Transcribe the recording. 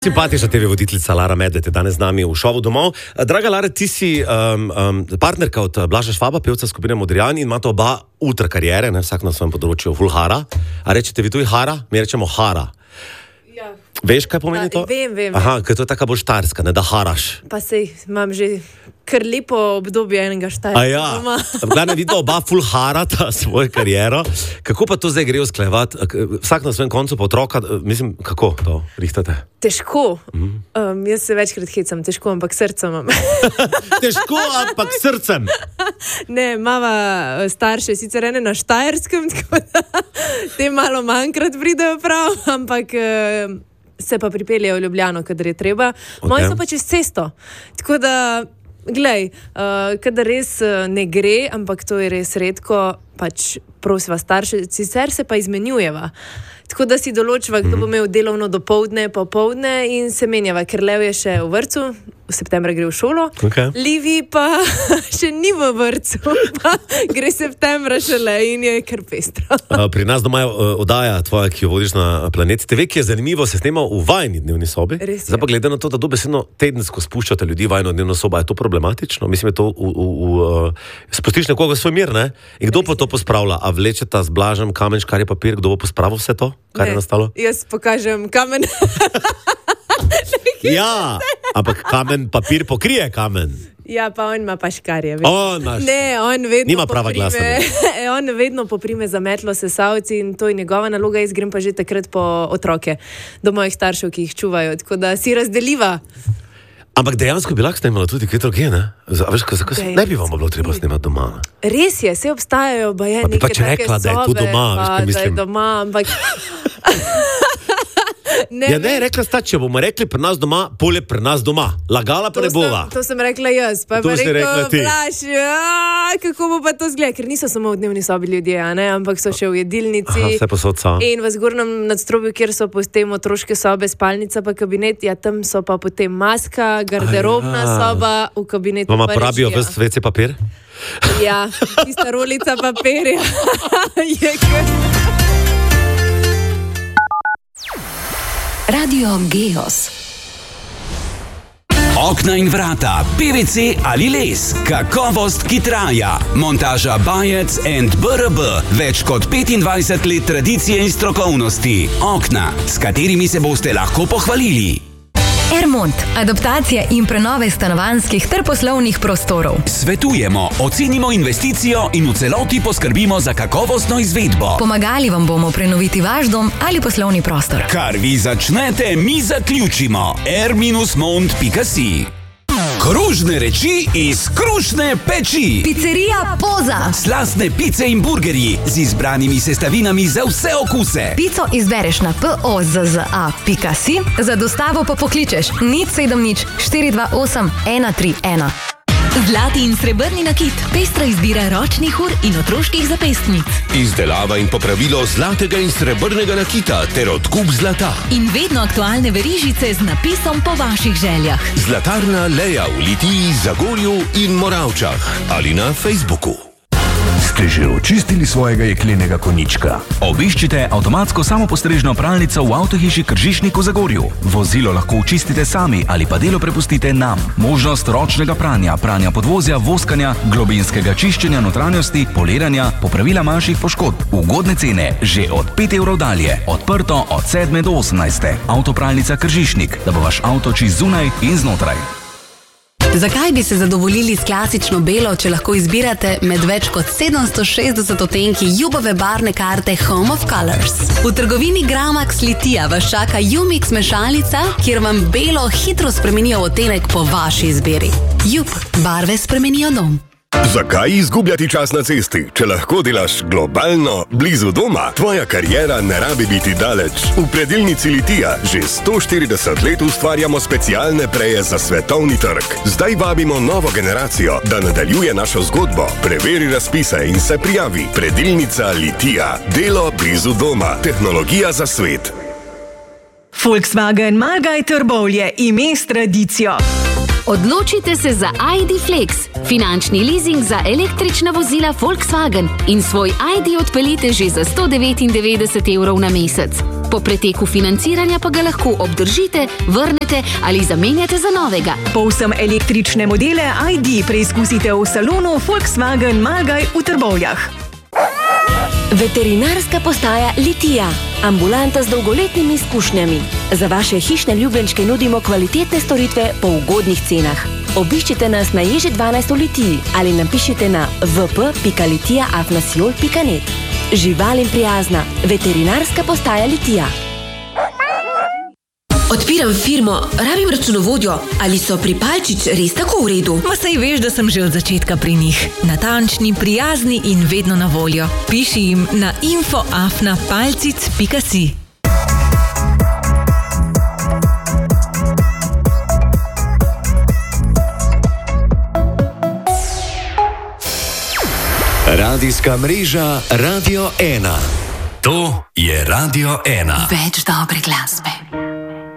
Simpatična TV voditeljica Lara Medved je danes z nami v šovu domov. Draga Lara, ti si partnerka od Blaža Švaba, pevca skupine Modrijani, in imate oba ultra karijere, ne, vsak na svojem področju, full hara. A rečete vi tu hara? Mi rečemo hara. Ja. Veš, kaj pomeni to? Vem. Aha, ker to je taka bolj štajerska, ne, da haraš. Pa sej, imam že kar lepo obdobje enega štajerska. A ja, glavno vidno oba full harata svojo kariero. Kako pa to zdaj gre usklajevati? Vsak na svojem koncu pa otroka, mislim, kako to rihtate? Težko. Jaz se večkrat hecam, težko, ampak srcem imam. Težko, ampak srcem. Ne, mama starše sicer ene na Štajerskem, tako da te malo manjkrat pridejo prav, ampak se pa pripeljejo v Ljubljano, kadar je treba. Moji so pa čez cesto. Tako da, glej, kadar res ne gre, ampak to je res redko, pač prosiva starše, sicer se pa izmenjujeva. Tako da si določiva, kdo bo imel delovno dopoldne, popoldne in se menjava, ker Lev je še v vrtcu, v septembra gre v šolo, Livi pa še ni v vrtcu, pa gre septembra šele in je kar pestro. Pri nas doma je oddaja tvoja, ki jo vodiš na Planet TV, ki je zanimivo, se snema v vajni dnevni sobi. Zdaj pa glede na to, da dobesedno tedensko spuščate ljudi v vajno dnevno sobo, je to problematično? Mislim, je to spustiš nekoga svoj mir, ne? In kdo pa to pospravlja? A vlečeta z Blažem kamen, škarje, papir, kdo bo pospravil vse to? Kar je nastalo? Jaz pokažem kamen. Ja, ampak kamen, papir pokrije kamen. Ja, pa on ima pa škarje. On vedno nima prava glasa. On vedno poprime za metlo sesavci in to je njegova naloga, jaz grem pa že takrat po otroke do mojih staršev, ki jih čuvajo, tako da si razdeliva. Ampak dejansko bi lahko snemala tudi kaj drugje, ne? Veš, ne bi vam bilo treba snemati doma. Res je, se obstajajo baje neke pač rekla, sobe, da je tu doma, veš, kaj mislim. Da je doma, ampak... rekla sta, če bomo rekli pri nas doma, polje pri nas doma. Lagala pa ne bova. To sem rekla jaz, pa je rekel Blaž, kako bo pa to zgleda, ker niso samo v dnevni sobi ljudje, ne? Ampak so še v jedilnici. Vse posod so. In v zgornjem nadstropju, kjer so potem otroške sobe, spalnica pa kabinet, ja, tam so pa potem maska, garderobna soba, v kabinetu pa režija. Porabijo ves WC papir? Ja, tista rolica papirja. Radio Geos. Okna in vrata, PVC ali les, kakovost, ki traja. Montaža Bajec & BRB. Več kot 25 let tradicije in strokovnosti. Okna, s katerimi se boste lahko pohvalili. Ermont, adaptacija in prenove stanovanjskih ter poslovnih prostorov. Svetujemo, ocenimo investicijo in v celoti poskrbimo za kakovostno izvedbo. Pomagali vam bomo prenoviti vaš dom ali poslovni prostor. Kar vi začnete, mi zaključimo. r-mont.si. Kružne reči iz krušne peči. Pizzerija Poza. Slastne pice in burgerji z izbranimi sestavinami za vse okuse. Pico izbereš na pozza.si, za dostavo pa pokličeš 070 428 131. Zlati in srebrni nakit, pestra izbira ročnih ur in otroških zapestnic. Izdelava in popravilo zlatega in srebrnega nakita ter odkup zlata. In vedno aktualne verižice z napisom po vaših željah. Zlatarna Leja v Litiji, Zagorju in Moravčah ali na Facebooku. Ste že očistili svojega jeklenega konjička? Obiščite avtomatsko samopostrežno pralnico v avtohiši Kržišnik v Zagorju. Vozilo lahko očistite sami ali pa delo prepustite nam. Možnost ročnega pranja, pranja podvozja, voskanja, globinskega čiščenja notranjosti, poliranja, popravila manjših poškodb. Ugodne cene že od 5 evrov dalje. Odprto od 7 do 18. Avtopralnica Kržišnik, da bo vaš avto čist zunaj in znotraj. Zakaj bi se zadovoljili s klasično belo, če lahko izbirate med več kot 760 odtenki Jubove barvne karte Home of Colors? V trgovini Gramax Litija vas čaka Jumix mešalnica, kjer vam belo hitro spremenijo odtenek po vaši izbiri. Jub, barve spremenijo dom. Zakaj izgubljati čas na cesti, če lahko delaš globalno, blizu doma? Tvoja kariera ne rabi biti daleč. V predilnici Litija že 140 let ustvarjamo specialne preje za svetovni trg. Zdaj vabimo novo generacijo, da nadaljuje našo zgodbo. Preveri razpise in se prijavi. Predilnica Litija. Delo blizu doma. Tehnologija za svet. Volkswagen Margaj Trbovlje, ime s tradicijo. Odločite se za ID Flex, finančni leasing za električna vozila Volkswagen in svoj ID odpeljite že za 199 evrov na mesec. Po preteku financiranja pa ga lahko obdržite, vrnete ali zamenjate za novega. Povsem električne modele ID preizkusite v salonu Volkswagen Magaj v Trbovljah. Veterinarska postaja Litija. Ambulanta z dolgoletnimi izkušnjami. Za vaše hišne ljubljenčke nudimo kvalitetne storitve po ugodnih cenah. Obiščite nas na Ježi 12 v Litiji ali napišite na vp.litija@siol.net. Živalim prijazna. Veterinarska postaja Litija. Odpiram firmo, rabim računovodjo. Ali so pri Palčič res tako v redu? Ma saj veš, da sem že od začetka pri njih. Natančni, prijazni in vedno na voljo. Piši jim na info@palcic.si. Radijska mreža Radio 1. To je Radio 1. Več dobre glasbe.